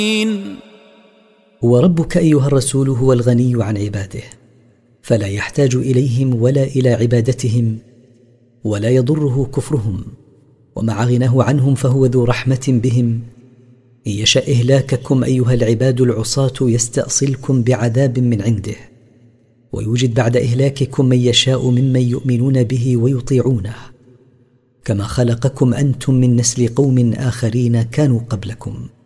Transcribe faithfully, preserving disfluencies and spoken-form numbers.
وربك أيها الرسول هو الغني عن عباده، فلا يحتاج إليهم ولا إلى عبادتهم، ولا يضره كفرهم، ومع غناه عنهم فهو ذو رحمة بهم. إن يشاء إهلاككم أيها العباد العصاة يستأصلكم بعذاب من عنده، ويوجد بعد إهلاككم من يشاء ممن يؤمنون به ويطيعونه، كما خلقكم أنتم من نسل قوم آخرين كانوا قبلكم.